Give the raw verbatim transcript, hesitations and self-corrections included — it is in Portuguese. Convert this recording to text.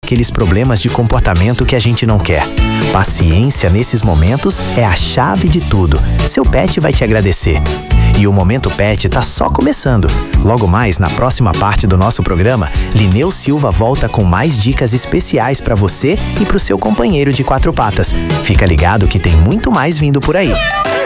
aqueles problemas de comportamento que a gente não quer. Paciência nesses momentos é a chave de tudo. Seu pet vai te agradecer. E o Momento Pet tá só começando. Logo mais, na próxima parte do nosso programa, Lineu Silva volta com mais dicas especiais para você e pro seu companheiro de quatro patas. Fica ligado que tem muito mais vindo por aí.